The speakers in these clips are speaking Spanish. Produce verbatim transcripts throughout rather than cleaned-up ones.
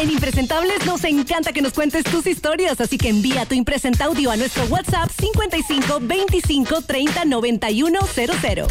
En Impresentables nos encanta que nos cuentes tus historias, así que envía tu Impresenta Audio a nuestro WhatsApp cincuenta y cinco veinticinco treinta noventa y uno cero cero.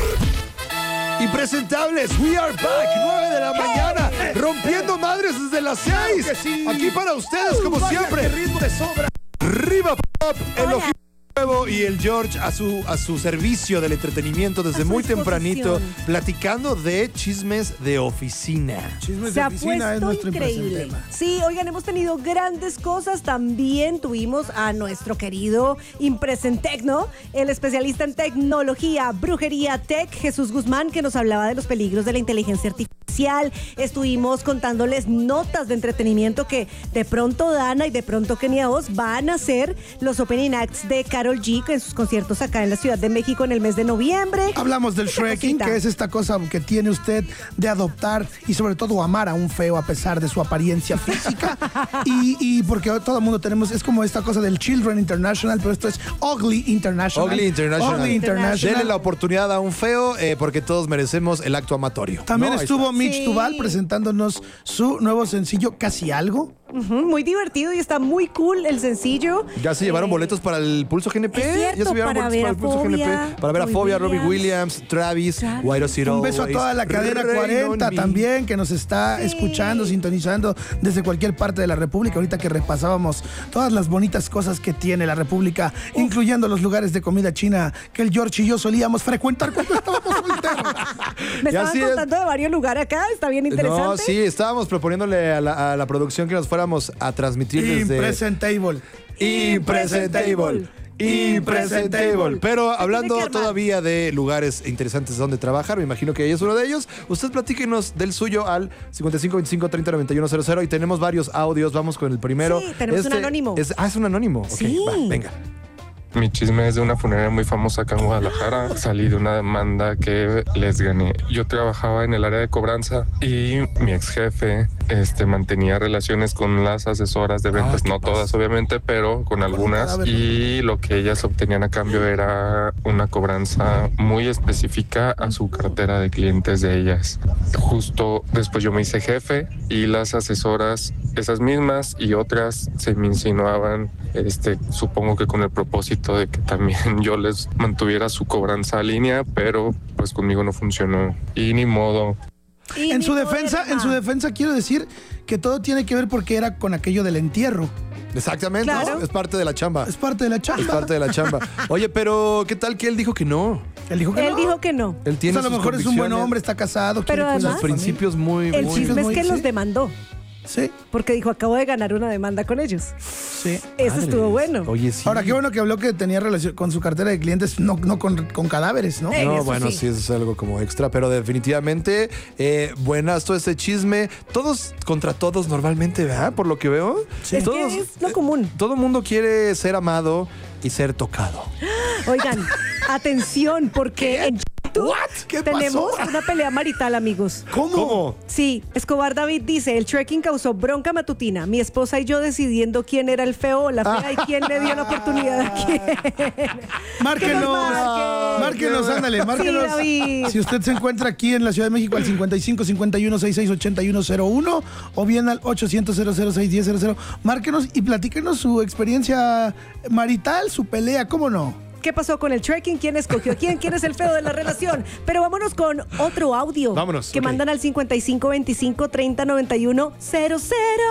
Impresentables, we are back, nueve de la mañana, rompiendo madres desde las seis. Claro sí. Aquí para ustedes, como uh, siempre. Ritmo de sobra. Riva Pop, el ojito nuevo y el George a su, a su servicio del entretenimiento desde muy tempranito, platicando de chismes de oficina. Chismes de oficina es nuestro increíble. Sí, oigan, hemos tenido grandes cosas. También tuvimos a nuestro querido Impresentecno, el especialista en tecnología, brujería tech, Jesús Guzmán, que nos hablaba de los peligros de la inteligencia artificial. Estuvimos contándoles notas de entretenimiento que de pronto Dana y de pronto Kenia Oz van a hacer los opening acts de Karol G en sus conciertos acá en la Ciudad de México en el mes de noviembre. Hablamos del shrekking, que es esta cosa que tiene usted de adoptar y sobre todo amar a un feo a pesar de su apariencia física. y, y porque todo el mundo tenemos, es como esta cosa del Children International, pero esto es Ugly International. Ugly International. Ugly International. Denle la oportunidad a un feo eh, porque todos merecemos el acto amatorio. También ¿no? estuvo Mitch Sí. Duval presentándonos su nuevo sencillo, Casi Algo. Uh-huh, muy divertido y está muy cool el sencillo. Ya se llevaron eh, boletos para el Pulso G N P. Es cierto, ya se llevaron para boletos ver para el Pulso a Fobia, G N P. Para ver a Fobia, Robbie Williams, Travis, Travis. White Zero. Un beso a toda la cadena cuarenta también que nos está sí. escuchando, sintonizando desde cualquier parte de la República. Ahorita que repasábamos todas las bonitas cosas que tiene la República, Uf. incluyendo los lugares de comida china que el George y yo solíamos frecuentar cuando estábamos solteros. Me estaban contando de varios lugares acá, está bien interesante. No, sí, estábamos proponiéndole a la, a la producción que nos fuéramos a transmitir desde... Impresentable. Impresentable. Impresentable. Pero hablando todavía de lugares interesantes donde trabajar, me imagino que ahí es uno de ellos. Usted platíquenos del suyo al cincuenta y cinco veinticinco treinta noventa y uno cero cero y tenemos varios audios. Vamos con el primero. Sí, tenemos este, un anónimo. Es, ah, es un anónimo. Sí. Okay, va, venga. Mi chisme es de una funeraria muy famosa acá en Guadalajara. Salí de una demanda que les gané. Yo trabajaba en el área de cobranza y mi ex jefe este, mantenía relaciones con las asesoras de ventas. Ah, no pasa? Todas, obviamente, pero con algunas. Y lo que ellas obtenían a cambio era una cobranza muy específica a su cartera de clientes de ellas. Justo después yo me hice jefe y las asesoras, esas mismas y otras, se me insinuaban, este, supongo que con el propósito de que también yo les mantuviera su cobranza a línea, pero pues conmigo no funcionó y ni modo. Y en ni su modo defensa, de en su defensa quiero decir que todo tiene que ver porque era con aquello del entierro. Exactamente, claro. es parte de la chamba. Es parte de la chamba. Es parte de la chamba. Oye, pero ¿qué tal que él dijo que no? Él dijo que él no. dijo que no. Él tiene o sea, a lo mejor es un buen hombre, está casado. Pero además, sus principios muy, el muy... chisme es muy, que sí. los demandó. Sí. Porque dijo, acabo de ganar una demanda con ellos. Sí. Eso Madres. estuvo bueno. Oye, sí. Ahora, qué bueno que habló que tenía relación con su cartera de clientes, no, no con, con cadáveres, ¿no? Eh, No, eso bueno, sí. sí, eso es algo como extra, pero definitivamente, eh, buenas todo ese chisme. Todos contra todos normalmente, ¿verdad? Por lo que veo. Sí. Es todos, que es lo común. Eh, todo mundo quiere ser amado y ser tocado. Oigan, atención, porque en YouTube ¿Qué tenemos pasó? una pelea marital, amigos. ¿Cómo? ¿Cómo? Sí, Escobar David dice, el trekking causó bronca matutina. Mi esposa y yo decidiendo quién era el feo o la fea y quién le dio la oportunidad a quién. Márquenos, Que nos marquen. márquenos, ándale, márquenos. Sí, David. Si usted se encuentra aquí en la Ciudad de México al cincuenta y cinco cincuenta y uno sesenta y seis ochenta y uno cero uno o bien al ochocientos cero cero seis diez cero cero, márquenos y platíquenos su experiencia marital, su pelea, ¿cómo no? ¿Qué pasó con el trekking? ¿Quién escogió a quién? ¿Quién es el feo de la relación? Pero vámonos con otro audio. Vámonos, Que ok. mandan al cincuenta y cinco veinticinco treinta noventa y uno cero cero.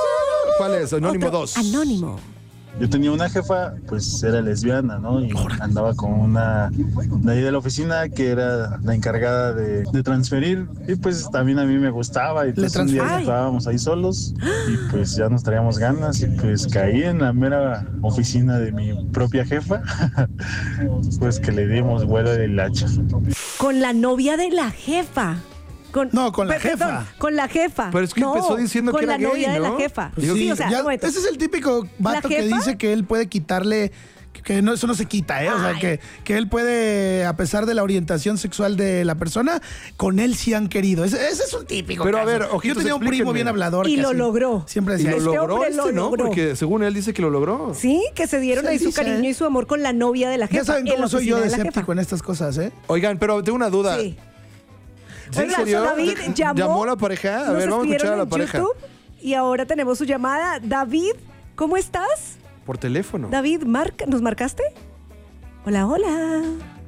¿Cuál es? Anónimo Otro dos. Anónimo. Yo tenía una jefa, pues era lesbiana, ¿no? Y andaba con una de ahí de la oficina que era la encargada de, de transferir. Y pues también a mí me gustaba. Y pues un día transfer- estábamos ahí solos y pues ya nos traíamos ganas. Y pues caí en la mera oficina de mi propia jefa. Pues que le dimos vuelo de hilacha. Con la novia de la jefa. Con, No, con la perdón, jefa. con la jefa. Pero es que No, empezó diciendo con que era la novia gay, de ¿no? la jefa. Pues sí, sí, o sea, ya- un momento. ese es el típico vato que jefa? dice que él puede quitarle, que, que no, eso no se quita, ¿eh? O sea, Ay. que, que él puede, a pesar de la orientación sexual de la persona, con él sí han querido. Ese, ese es un típico Pero, a caso. ver, ojitos, yo tenía un primo explíquenme. bien hablador. Y que lo así logró. Siempre Y decía lo eso. Este logró hombre este, lo ¿no? logró. Porque según él dice que lo logró. Sí, que se dieron Se ahí su dice. cariño y su amor con la novia de la jefa. Ya saben en cómo la soy yo de oficina la escéptico jefa. en estas cosas, ¿eh? Oigan, pero tengo una duda. Sí. ¿Sí, en Oiga, serio? David llamó. ¿Llamó a la pareja? A ¿Nos ver, vamos a escuchar a escribieron la en pareja. YouTube? y ahora tenemos su llamada. David, ¿cómo estás? Por teléfono. David, marca, ¿nos marcaste? Hola, hola.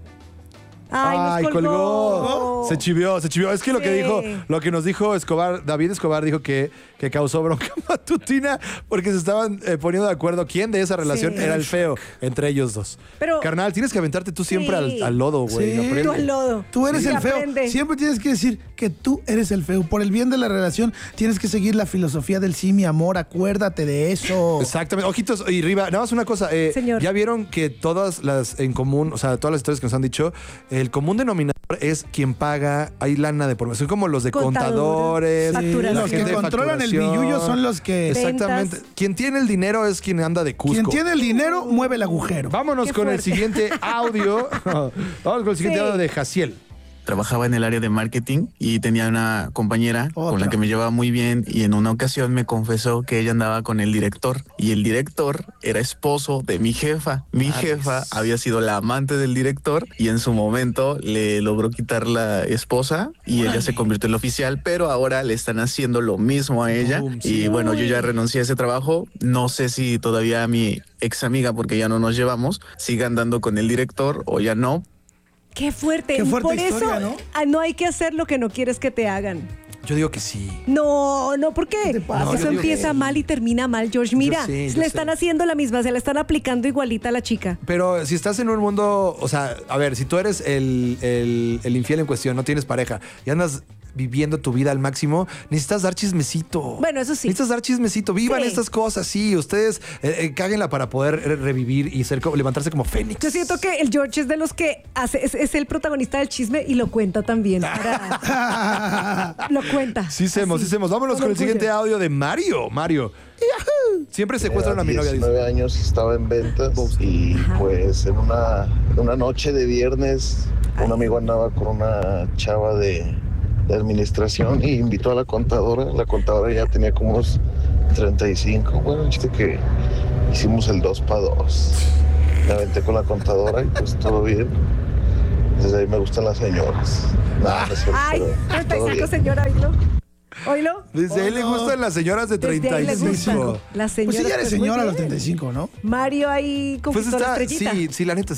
Ay, Ay, nos colgó. colgó. Se chivió, se chivió. Es que lo Sí. que dijo, lo que nos dijo Escobar, David Escobar dijo que, que causó bronca matutina porque se estaban eh, poniendo de acuerdo quién de esa relación Sí. era el feo entre ellos dos. Pero- Carnal, tienes que aventarte tú siempre Sí. al, al lodo, güey. Sí. Aprende. Tú al lodo. Tú eres Sí, el feo. aprende. Siempre tienes que decir que tú eres el feo. Por el bien de la relación, tienes que seguir la filosofía del sí, mi amor. Acuérdate de eso. Exactamente. Ojitos y Riva, nada más una cosa. eh, Señor. Ya vieron que todas las en común, o sea, todas las historias que nos han dicho, el común denominador es quien paga, hay lana de por medio. Son como los de Contadores, contadores, facturación. la Los que gente de controlan el facturación. billullo son los que... Exactamente. Ventas. Quien tiene el dinero es quien anda de Cusco. Quien tiene el dinero, mueve el agujero. Vámonos Qué con el fuerte. siguiente audio. Vamos con el siguiente Sí. audio de Jaciel. Trabajaba en el área de marketing y tenía una compañera Otra. con la que me llevaba muy bien y en una ocasión me confesó que ella andaba con el director y el director era esposo de mi jefa. Mi jefa había sido la amante del director y en su momento le logró quitar la esposa y ella se convirtió en la oficial, pero ahora le están haciendo lo mismo a ella. Boom, sí. Y bueno, yo ya renuncié a ese trabajo. No sé si todavía mi ex amiga, porque ya no nos llevamos, siga andando con el director o ya no. Qué fuerte. Qué Y fuerte por historia, eso ¿no? ah, no hay que hacer lo que no quieres que te hagan. Yo digo que sí. No, no, ¿por qué? te pasa? No, yo Eso digo empieza que- mal y termina mal, George. Mira, sé, yo le sé. están haciendo la misma, se la están aplicando igualita a la chica. Pero si estás en un mundo, o sea, a ver, si tú eres el, el- el infiel en cuestión, no tienes pareja y andas viviendo tu vida al máximo, necesitas dar chismecito. Bueno, eso sí. Necesitas dar chismecito. Vivan Sí. estas cosas, sí. Ustedes eh, eh, cáguenla para poder re- revivir y ser, co- levantarse como fénix. Yo siento que el George es de los que hace, es, es el protagonista del chisme y lo cuenta también. para- lo cuenta. Sí, semos, Así, sí, semos. Vámonos con el orgullo. siguiente audio de Mario. Mario. Siempre secuestran a mi novia. dice. diecinueve años estaba en ventas y pues en una, en una noche de viernes un amigo andaba con una chava de, de administración y invitó a la contadora. La contadora ya tenía como unos treinta y cinco. Bueno, el chiste que hicimos el dos para dos. Me aventé con la contadora y pues todo bien. Desde ahí me gustan las señoras. No, no es cierto, Ay, pero treinta y todo cinco, bien. señora, oílo. Oílo. Desde ahí le gustan las señoras de Desde ahí treinta y le gustan cinco. las Pues señoras. sí, ya eres pues, muy señora a los bien. treinta y cinco, ¿no? Mario ahí Pues conquistó la está, estrellita. sí, sí, la neta,